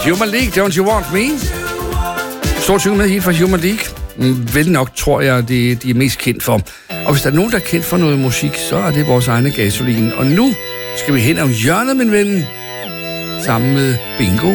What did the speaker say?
Human League, Don't You Want Me? Stort synge med helt fra Human League. Vel nok, tror jeg, de er mest kendt for. Og hvis der er nogen, der er kendt for noget musik, så er det vores egne Gasolin. Og nu skal vi hen om hjørnet, min ven, sammen med Bingo.